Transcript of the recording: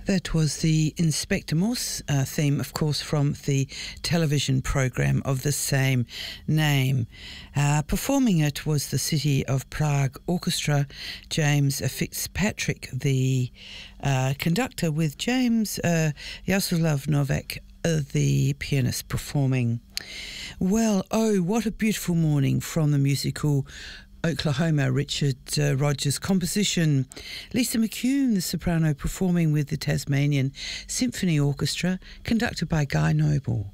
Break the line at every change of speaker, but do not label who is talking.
That was the Inspector Morse theme, of course, from the television program of the same name. Performing it was the City of Prague Orchestra, James Fitzpatrick, the conductor, with James Yaroslav Novak, the pianist, performing. Well, oh, what a beautiful morning from the musical Oklahoma, Richard Rodgers composition. Lisa McCune, the soprano, performing with the Tasmanian Symphony Orchestra, conducted by Guy Noble.